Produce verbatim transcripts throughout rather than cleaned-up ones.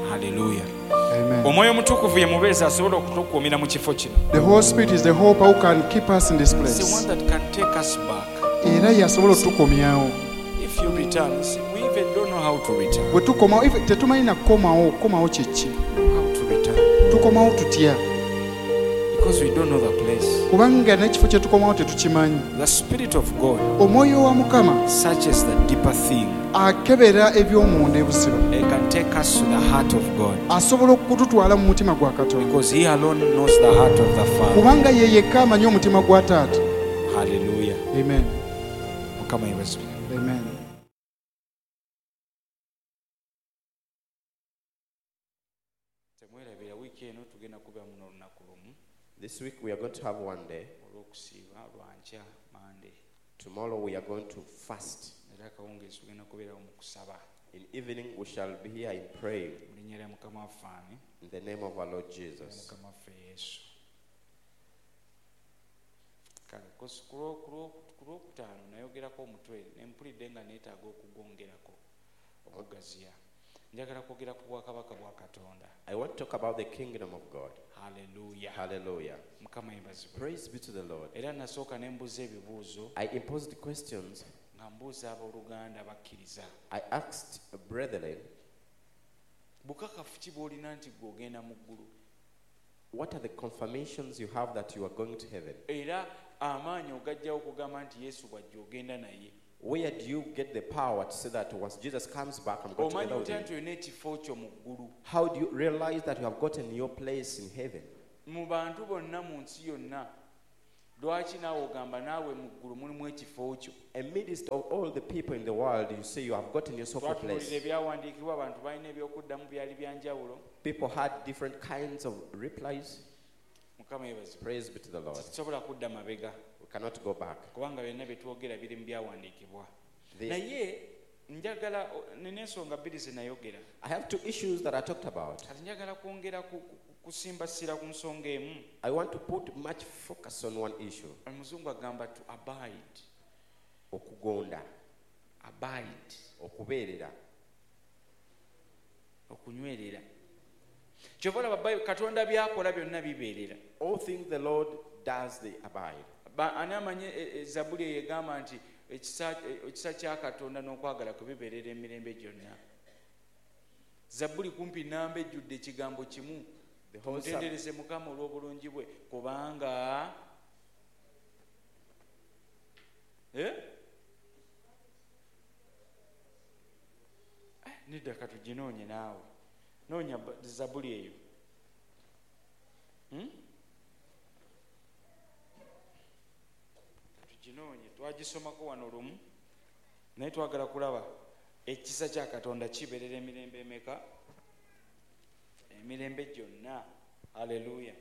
Hallelujah. Amen. Omwoyo mutukuvu ye mubeezi asobola okutukuumira mu kifo kino. The Holy Spirit is the hope who can keep us in this It's the one place. that can take us back. Era yasobola otukomyawo. If you return, see, we even don't know how to return. Bwe tukomawo if tetumanyi na kukomawo kukomawo kye ki. How to return. Tukomawo tutya. Because we don't know the place. Kubanga n'ekifo kye tukomawo tetukimanyi. The Spirit of God Omwoyo wa Mukama searches the deeper thing. akebera eby'omunda ebuziba. It can take us to the heart of God. Asobola okututwala mu mutima gwa Katonda. Because He alone knows the heart of the Father. Kubanga ye yekka amanyi omutima gwa Taata. Hallelujah. Amen. Mukama yeebazibwe. Amen. Temwerabira wiiki eno tugenda kubeera muno olunaku lumu This week we are going to have one day. olw'okusiiba lwankya Monday. Tomorrow we are going to fast. Era akawungeezi tugenda kubeerawo mu kusaba. In evening we shall be here in prayer Mu linnya lya Mukama waffe ani? in the name of our Lord Lya Jesus. Mukama waffe Yesu. Kale kosi ku lwo- ku lwo- ku lwokutaano nayogerako omutwe ne mpulidde nga neetaaga okugwongerako okugaziya. Njagala kwogera ku bwakabaka bwa Katonda. I want to talk about the kingdom of God. Hallelujah. Hallelujah. Mukama yeebazibwe. Praise be to the Lord. Era nasooka ne mbuuza ebibuuzo I imposed questions. nga mbuuza abooluganda bakkiriza. I asked brethren, Bukakafu ki bw'olina nti gw'ogenda mu ggulu? what are the confirmations you have that you are going to heaven? Era amaanyi ogajjawo okugamba nti Yesu bw'ajja ogenda naye. Where do you get the power to say that once Jesus comes back, I'm going to Omanyi together with otya him? nti olina ekifo kyo mu ggulu? How do you realize that you have gotten your place in heaven? Mu bantu bonna mu nsi yonna, lwaki naawe ogamba naawe mu ggulu mulimu ekifo kyo? Amidst of all the people in the world, you say you have gotten yourself a Twatunuulira place. ebyawandiikibwa, abantu balina ebyokuddamu byali bya njawulo. People had different kinds of replies. Mukama yeebazibwe. Praise be to the Lord. Tetusobola kudda mabega We cannot go back. kubanga byonna bye twogera biri mu byawandiikibwa. The- Naye njagala nina ensonga bbiri ze nayogera. I have two issues that I talked about. Kati njagala kwongera ku- ku- kusimbasira ku nsonga emu. I want to put much focus on one issue. Omuzungu agamba to abide. Okugonda, Abide. okubeerera. Okunywerera. Kyova olaba Bayibuli Katonda byakola byonna bibeerera. All things the Lord does, they abide. Ba- ani amanyi e- e- Zabbuli eyo egamba nti ekisa e- ekisa kya Katonda n'okwagala kwe bibeerera emirembe gyonna. Zabbuli kumpi nnamba ejjudde ekigambo kimu. The whole Psalm, Mutendereze Mukama olw'obulungi bwe kubanga eh? Eh, nedda katuginoonye naawe noonya ba- Zabbuli eyo. Hmm? Katuginoonye twagisomako wano lumu naye twagala kulaba ekisa kya Katonda kibeerera emirembe emeka? Emirembe gyonna. Haleluya.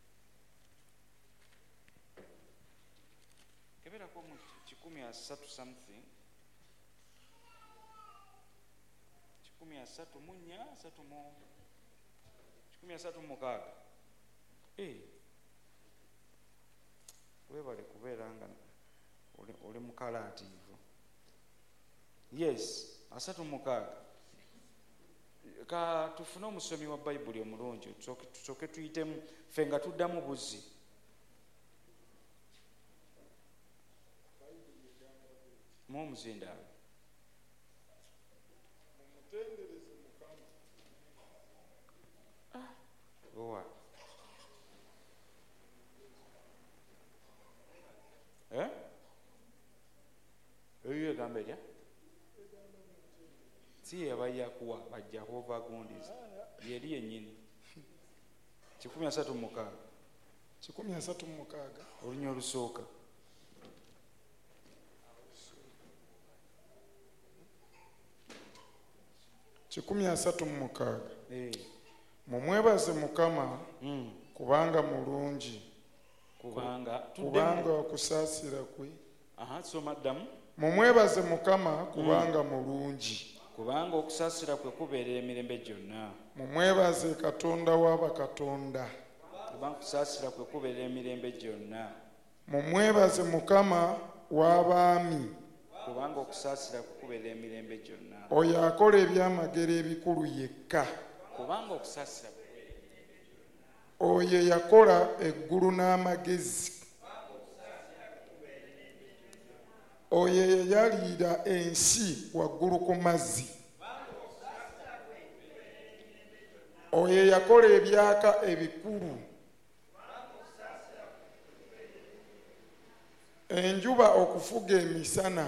Keberako mu kikumi asatu something. Kikumi asatu mu nnya asatu mu kikumi asatu mu mukaaga. Eh. Webale kubeera nga oli, oli mukalaatiivu. Yes, asatu mu mukaaga. Ka tufune omusomi wa Bayibuli omulungi tusooke tusooke tuyitemu ffe nga tuddamu buzzi. Mu omuzindaalo. Ah, owa. Eh? Eyo egamba erya? Si yabayakuwa bajja kuva gundiza yeri yennyini. Kikumi asatu mu mukaaga kikumi asatu mu mukaaga olunya olusooka. kikumi asatu mu mukaaga Eh, mumwebaze Mukama mm, kubanga mulungi kubanga kubanga tuddemu. okusaasira kwe Aha, soma ddamu. mumwebaze Mukama kubanga mulungi Kubanga okusaasira kwe kubeerera emirembe gyonna. mumwebaze Katonda w'abakatonda Kubanga okusaasira kwe kubeerera emirembe gyonna. mumwebaze Mukama w'abaami Kubanga okusaasira kwe kubeerera emirembe gyonna. oyo akola ebyamagero ebikulu yekka kubanga okusaasira oyo yakola eggulu n'amagezi, oyo yayalira ensi waggulu ku mazzi, oyo yakola ebyaka ebikulu, enjuba okufuga emisana,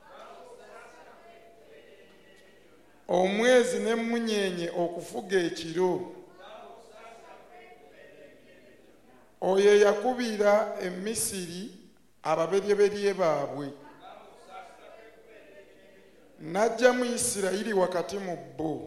omwezi n'emmunyeenye okufuga ekiro, oyo yakubira emisiri ababeryeberye baabwe, n'ajja mu Isirayiri wakati mu bo.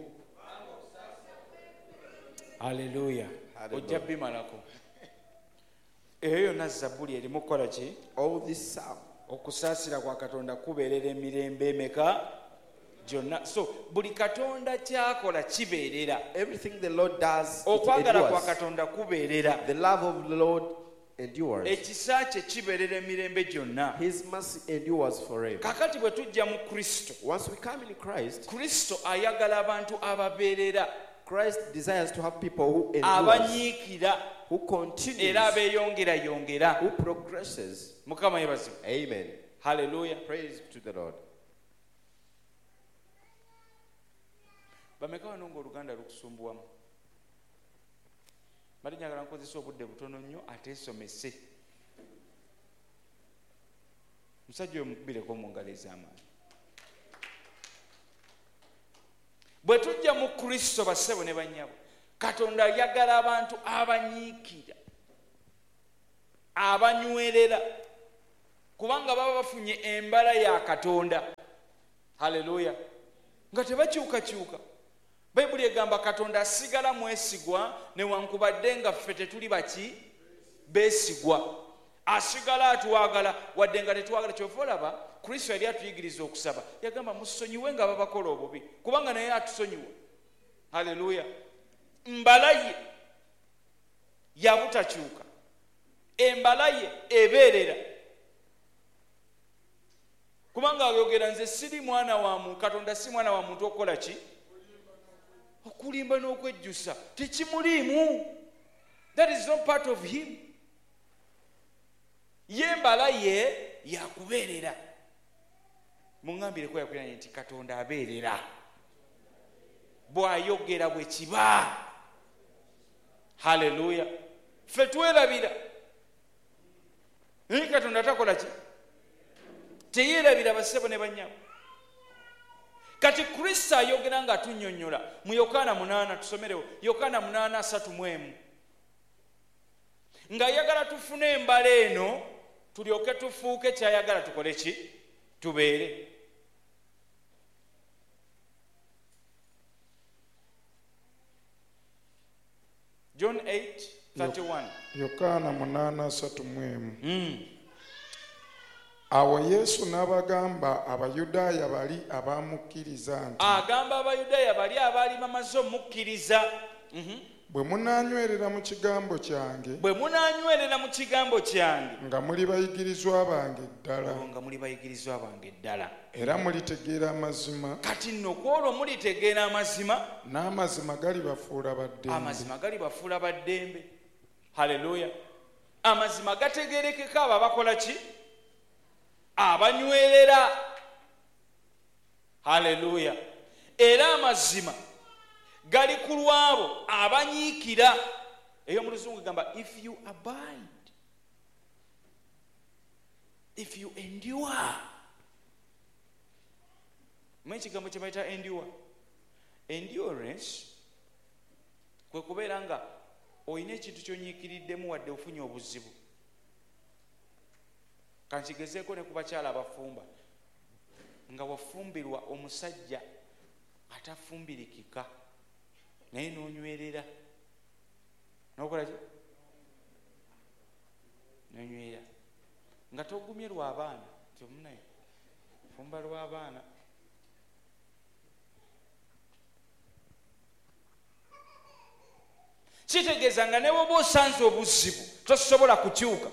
Haleluya. Ojja bimalako. Eyo yonna Zabbuli erimu kukola ki? All this psalm. Okusaasira kwa Katonda kubeerera emirembe emeka gyonna. So buli Katonda kyakola kibeerera. Everything the Lord does, it Okwagala kwa endures. Katonda kubeerera. The love of the Lord endures. Ekisa kye kibeerera emirembe gyonna. His mercy endures forever. Kakati bwe tujja mu Kristo, Once we come in Christ, Kristo ayagala abantu ababeerera, Christ desires to have people who endure, abanyiikira who continues, era abeeyongerayongera. who progresses. Mukama yebazibwe. Amen. Haleluya. Praise to the Lord. Bameka wano ng'Oluganda lukusumbuwamu? Bali njagala nkozesa obudde butono nnyo ateesomese. Musajja oyo mukubireko mu ngalo ez'amaanyi. Bwe tujja mu Kristo bassebo ne bannyabo, Katonda ayagala abantu abanyiikira, abanywerera, kubanga baba bafunye embala ya Katonda. Haleluya. Nga tebakyukakyuka. Bayibuli egamba Katonda asigala mwesigwa newankubadde nga ffe tetuli baki beesigwa. Asigala atwagala wadde nga tetwagala. Kyova olaba Kristo yali atuyigiriza okusaba, yagamba musonyiwe nga babakola obubi, kubanga naye atusonyiwa. Haleluya. Mbala ye yabutakyuka, embala ye ebeerera, kubanga ayogera nze siri mwana wa muntu, Katonda si mwana wa muntu okukola ki? Okulimba n'okwejjusa. Tekimuliimu. That is not part of him. Ye mbala ye yakubeerera. Muŋŋambireko yakwiranye nti Katonda abeerera. Bw'ayogera bwe kiba. Haleluya. Ffe twerabira. Naye Katonda takola ki? Teyeerabira bassebo ne bannyabo. Kati Kristo ayogera nga atunnyonnyola mu Yokaana munaana, tusomerewo Yokaana munaana asatu mu emu. Ng'ayagala tufune embala eno tulyoke tufuuke kyayagala tukole ki? Tubeere. John eight thirty-one. Yokaana munaana asatu mu emu. Mm. Awo Yesu n'abagamba Abayudaaya bali abaamukkiriza nti, Agamba Abayudaaya bali abaali bamaze omukkiriza. Mhm. bwe munaanywerera mu kigambo kyange Bwe munaanywerera mu kigambo kyange, nga muli bayigirizwa bange ddala, olwo nga muli bayigirizwa bange ddala. era mulitegeera amazima, Kati nno kwolwo mulitegeera amazima, n'amazima galibafuula baddembe. amazima gali bafuula baddembe. Haleluya. Amazima gategeerekeka abo abakola ki? Abanywerera. Haleluya. Era amazima gali ku lwabo abanyiikira. Eyo mu Luzungu gamba if you abide, if you endure. Mwe kigambo kye bayita endure. Endurance kwe kubeera nga olina ekintu ky'onyiikiriddemu wadde ofunye obuzibu. Kankigezeeko ne ku bakyala abafumba, nga wafumbirwa omusajja atafumbirikika naye n'onywerera, n'okola ki? N'onywera nga togumye lw'abaana, nti omunaye fumba lw'abaana. Kitegeeza nga ne bw'oba osanze obuzibu tosobola kukyuka.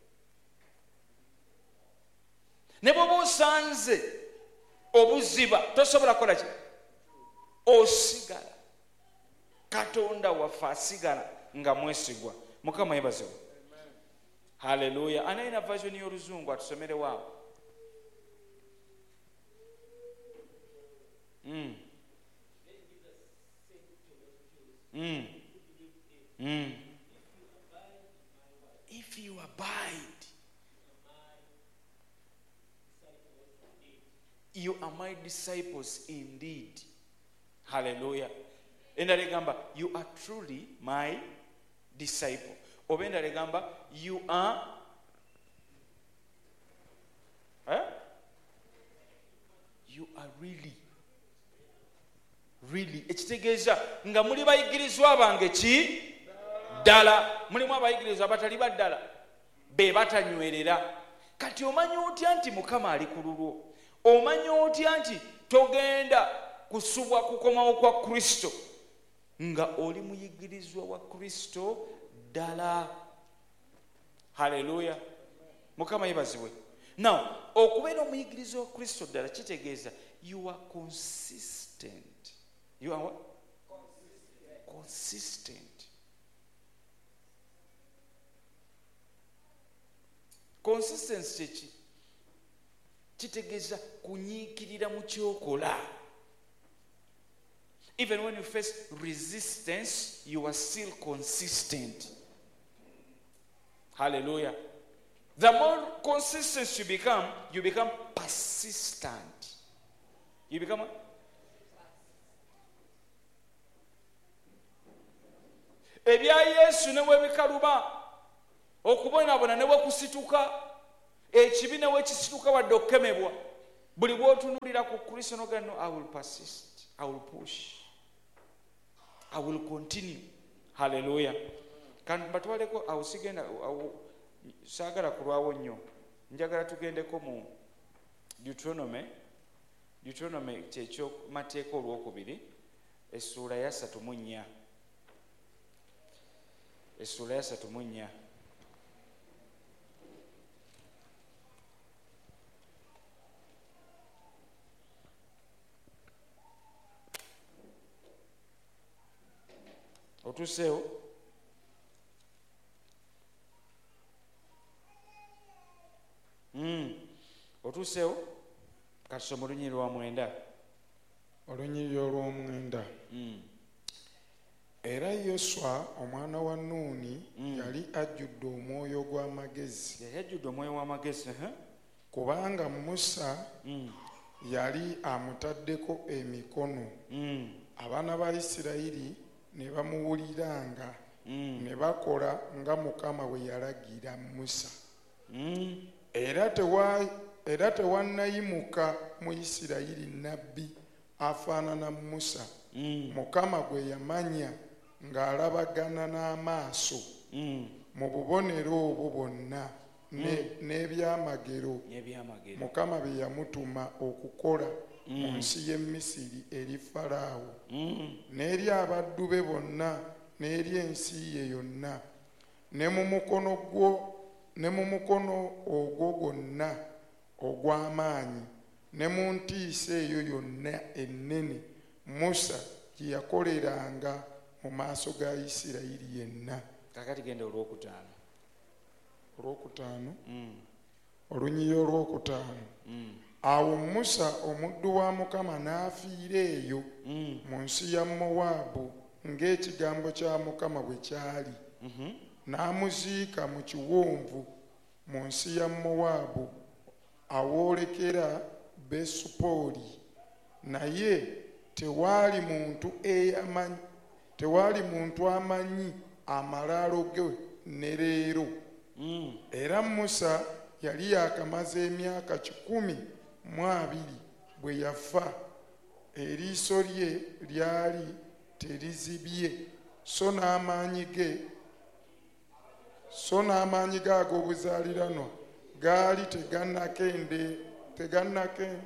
Ne bw'oba osanze obuziba tosobola kukola ki? Osigala. katonda waffe asigala nga mwesigwa. Mukama yebaziwe. Haleluya. Anaina version y'oluzungu atusomere waawo. Mm. Mm. Mm. If you abide, you are my disciples indeed. Hallelujah. Endala egamba, you are truly my disciple. Oba endala egamba, you are eh? You are really really ekitegeeza nga muli bayigirizwa bange ki ddala. Mulimu abayigirizwa abatali baddala be batanywerera. Kati omanyi otya nti Mukama ali ku lulwo? Omanyi otya nti togenda kusubwa kukomawo kwa Kristo nga oli muyigirizwa wa Kristo ddala? Haleluya. Mukama yebazibwe. Now okubeera omuyigirizwa wa Kristo ddala kitegeeza you are consistent. You are what? Consistent. Consistent. Consistency ki? Kitegeeza kunyiikirira mu kyokola. Even when you face resistance, you are still consistent. Hallelujah. The more consistent you become, you become persistent. You become what? Ebya Yesu ne webikaluba okubonabona ne wekusituka ekibi ne wekisituka wadde okukemebwa buli bw'otunulira ku Kristo n'ogamba no, I will persist, I will push, I will continue. Hallelujah. Kandi batwaleko awo sigenda saagala kulwawo nnyo, njagala tugendeko mu Deuteronomy Deuteronomy kyekyo mateeka olwokubiri essuula ya ssatu mu nnya essuula ya ssatu mu nnya otuseewo mm. otuseewo kasoma olunyiri lwa mwenda olunyiri olw'omwenda. mm. Era Yoswa omwana wa Nuuni mm. yali ajjudde omwoyo gw'amagezi. Yali ajjudde omwoyo w'amagezi uh-huh. kubanga Musa mm. yali amutaddeko emikono. mm. Abaana ba Isirayiri ne bamuwuliranga mm. ne bakola nga Mukama bwe yalagira Musa. mm. Era tewa era tewannayimuka mu Isirayiri nnabbi afaanana Musa. mm. Mukama gwe yamanya ng'alabagana n'amaaso mm. mu bubonero obwo bwonna n'ebyamagero n'ebyamagero Mukama bye yamutuma okukola mm. mu nsi y'e Misiri eri Falaawo mm. n'eri abaddu be bonna n'eri ensi ye yonna ne mu mukono gwo ne mu mukono ogwo gwonna ogw'amaanyi ne mu ntiisa eyo yonna ennene Musa gye yakoleranga mu maaso ga Isirayiri yenna. Kakati genda olwokutaano. Olwokutaano. mm. Olunyiri olwokutaano. mm. Awo Musa omuddu wa Mukama n'afiira eyo mm. mu nsi ya Mowaabu ng'ekigambo kya Mukama bwe kyali. mm-hmm. N'amuziika mu kiwonvu mu nsi ya Mowaabu awoolekera Besupooli. Naye tewaali muntu eyamanyi tewaali muntu amanyi amalaalo ge ne leero. mm. Era Musa yali yakamaze emyaka kikumi mu abiri bwe yafa. Eriiso lye lyali terizibye so n'amaanyi ge so n'amaanyi ge ag'obuzaaliranwa gaali tegannakende tegannakende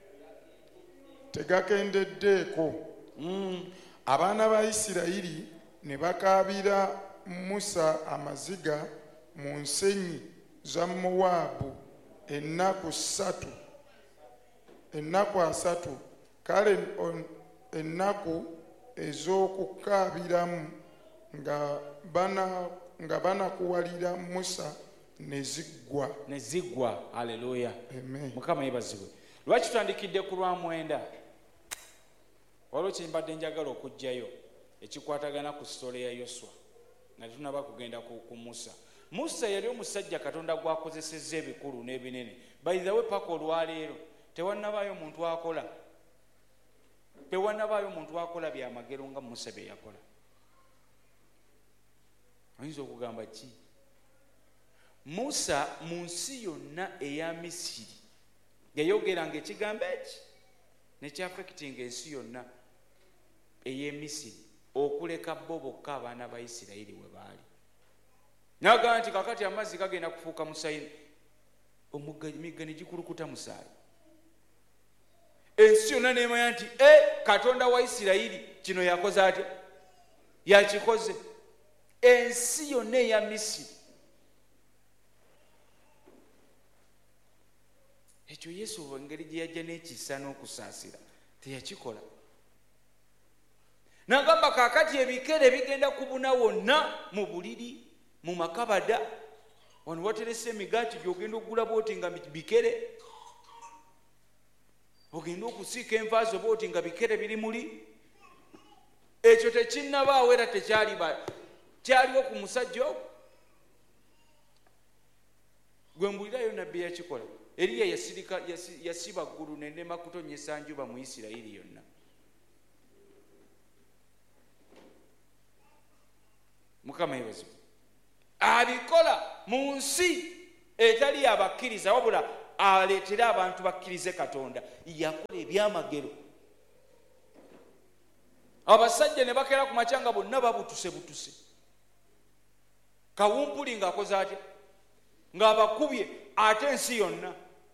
tegakendeddeeko. mm. Abaana ba Isirayiri ne bakaabira Musa amaziga mu nsenyi za Mowaabu ennaku ssatu ennaku asatu. Kale ennaku ez'okukaabiramu nga bana nga banakuwalira Musa ne ziggwa. ne ziggwa. Haleluya. Amen. Mukama yebazibwe. Lwaki tutandikidde ku lwa mwenda? Waliwo kyembadde njagala okujjayo ekikwatagana ku sitole ya Yoswa nga tunaba kugenda ku, ku Musa. Musa yali omusajja Katonda gwakozesezza ebikulu n'ebinene. By the way, paka olwaleero tewannabaayo muntu akola tewannabaayo muntu akola byamagero nga Musa bye yakola. Oyinza okugamba ki? Musa mu nsi yonna eya Misiri yayogeranga ekigambo eki nekyafekitinga ensi yonna ey'e Misiri okuleka bo bokka abaana ba Isirayiri we baali. N'agamba nti kakati amazzi gagenda kufuuka musaayi, emigga ne gikulukuta musaayi. Ensi yonna neemanya nti e Katonda wa Isirayiri kino yakoze atya? Yakikoze. Ensi yonna eya Misiri. Ekyo Yesu engeri gye yajja n'ekisa n'okusaasira teyakikola. N'agamba kaakati ebikere bigenda kubuna wonna mu buliri, mu makabada. Wano waterese emigaati gy'ogenda okugula booti nga bikere. Ogenda okusiika enva zo booti nga bikere biri muli. Ekyo tekinnabaawo era tekyali kyaliwo ku musajja ogwo. Gwe mbulirayo nabbi yakikola. Eriya yasirika yasiba ggulu n'enema kutonyesa njuba mu Isirayiri yonna. Mukama yebazibwe. Abikola mu nsi etali abakkiriza wabula aleetera abantu bakkirize Katonda. Yakola ebyamagero. Abasajja ne bakera ku makyanga bonna babutuse butuse. Kawumpuli ng'akoze atya? Ng'abakubye ate ensi yonna.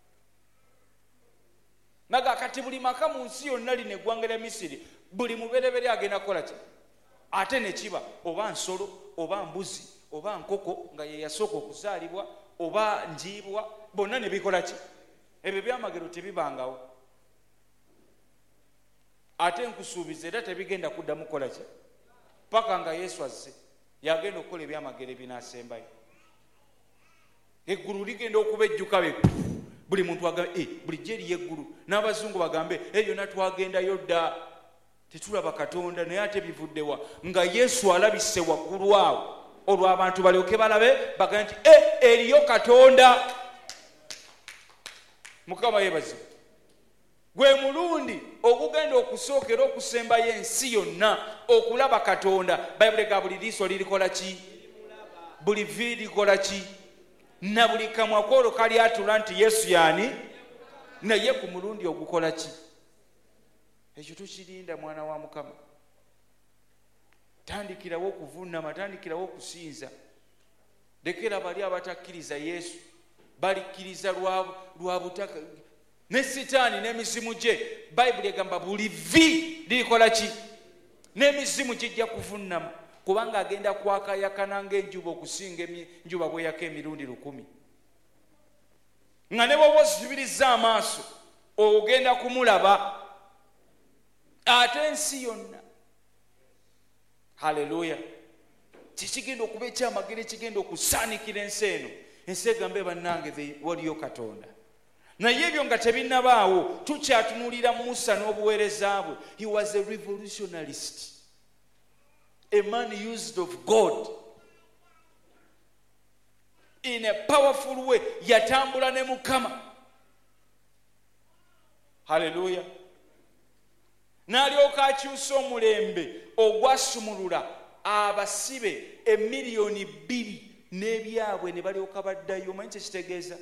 Naga kati buli maka mu nsi yonna lino eggwanga lya Misiri buli muberebere agenda kukola ki? Ate ne kiba oba nsolo oba mbuzi oba nkoko nga ye yasooka okuzaalibwa oba njiibwa bonna ne bikola ki? Ebyo byamagero tebibangawo. Ate nkusuubiza era tebigenda kuddamu kukola ki? Paka nga Yesu azze yagenda okukola ebyamagero ebinaasembayo. Eggulu ligenda okuba ejjuka be. Buli muntu agambe eh bulijjo eriyo eggulu. N'abazungu bagambe eh yonna twagendayo dda tetulaba Katonda naye ate bivuddewa nga Yesu alabise waggulu awo olwo abantu balyoke balabe bagambe nti eh eriyo Katonda. Mukama yebazibwe. Gwe mulundi okugenda okusookera okusembayo ensi yonna okulaba Katonda. Bayibuli ga buli liiso lirikola ki? Buli vvi likola ki? Na buli kamwa kolo kali atula nti Yesu yani naye ku mulundi ogukola ki? Ekyo tukirinda mwana wa Mukama. Tandikirawo okuvuunama, tandikirawo okusinza. Lekera bali abatakkiriza Yesu balikkiriza lwa butaka ne Sitaani n'emizimu gye. Bayibuli egamba buli vvi lirikola ki? N'emizimu gijja kuvuunama kubanga agenda kwakayakana ng'enjuba okusinga enjuba bweyaka emirundi lukumi. Nga ne bw'oba ozibiriza amaaso ogenda kumulaba ate ensi yonna. Haleluya. Kikigenda okuba ekyamagero ekigenda okusaanikira ensi eno. Ensi egambe bannange waliyo Katonda. Naye ebyo nga tebinnabaawo tukyatunuulira Musa n'obuweereza bwe. He was a revolutionarist. A man used of God in a powerful way. Yatambula ne Mukama. Haleluya. N'alyoka akyusa omulembe ogwasumulula abasibe emiliyoni bbiri n'ebyabwe ne balyoka baddayo. Omanyi kye kitegeeza?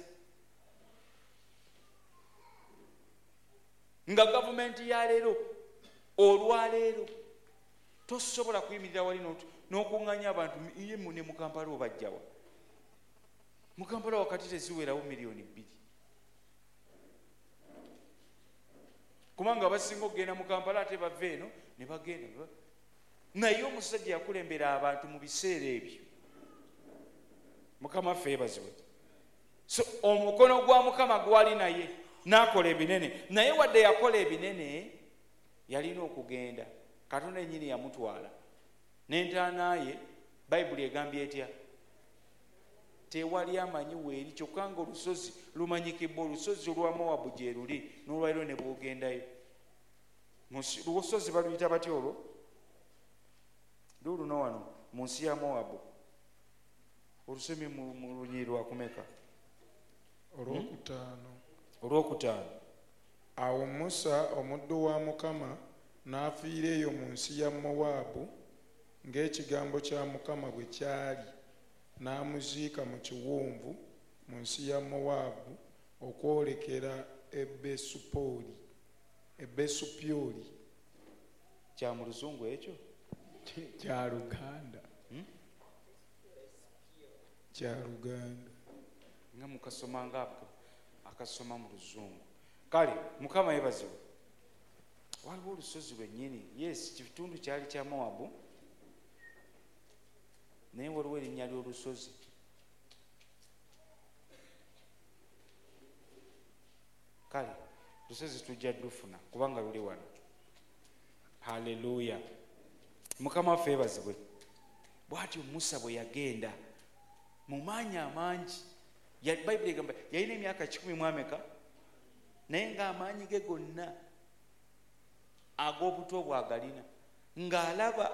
Nga gavumenti ya leero olwaleero tosobola kuyimirira wali n'okuŋŋanya abantu ye ne mu Kampala obajjawa. Mu Kampala wakati teziwerawo miliyoni bbiri. Kubanga abasinga okugenda mu Kampala ate bava eno ne bagenda. Naye omusajja yakulembera abantu mu biseera ebyo. Mukama ffe yeebazibwe. So omukono gwa Mukama gwali naye n'akola ebinene. Naye wadde yakola ebinene yalina okugenda. Katonda yennyini yamutwala n'entaana ye bayibuli egambye etya? Tewali amanyi weeri kyokka nga olusozi lumanyikibwa, olusozi olwa Mowabu gye luli, n'olwaliro ne bwogendayo. Olusozi baluyita batya olwo? Luuluno wano mu nsi ya Mowabu. Olusomye mu lunyiri lwakumeka? Olwokutaano. Olwokutaano. Awo Musa omuddu wa Mukama n'afiira eyo mu nsi ya Mowaabu ng'ekigambo kya Mukama bwe kyali, n'amuziika mu kiwonvu mu nsi ya Mowaabu okwolekera e Besupoli, e Besupyoli. Kya mu Luzungu ekyo? Kya Luganda. Hmm? Kya Luganda. Nga mukasoma ngaako akasoma mu Luzungu. Kale Mukama yeebazibwe. Waliwo olusozi lwennyini, yes, kitundu kyali kya Mowabu, naye waliwo erinnya ly'olusozi. Kale lusozi tujja dufuna kubanga luli wano. Haleluya. Mukama waffe yeebazibwe. Bw'atyo Musa bwe yagenda mu maanyi amangi, bayibuli egamba yalina emyaka kikumi mu ameka, naye ng'amaanyi ge gonna ag'obuto bwagalina, ng'alaba,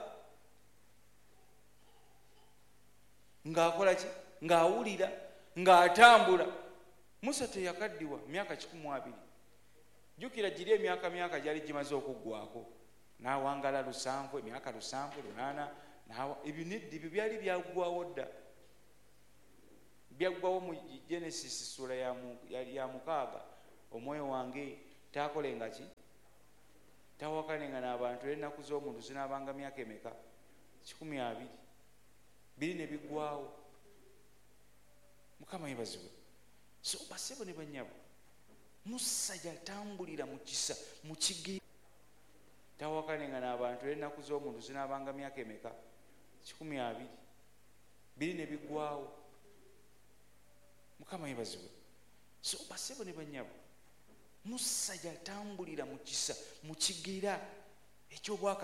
ng'akola ki, ng'awulira, ng'atambula. Musa teyakaddiwa myaka kikumi mu abiri. Jjukira giri emyaka myaka gyali gimaze okuggwako, n'awangala lusanvu, emyaka lusanvu, lunaana, ebyo nedda, ebyo byali byaggwawo dda. Byaggwawo mu Genesis sura ya mukaaga. Omwoyo wange taakolenga ki? Tawakanenga n'abantu era ennaku z'omuntu zinaabanga myaka emeka? kikumi abiri. Biri ne biggwawo. Mukama yeebazibwe. So basebo ne bannyabo, Musa yatambulira mu kisa, mu kigere. Tawakanenga n'abantu era ennaku z'omuntu zinaabanga myaka emeka? kikumi abiri. Biri ne biggwawo. Mukama yeebazibwe. So basebo ne bannyabo, Musa yatambulira mu kisa, mu kigera eky'obwaka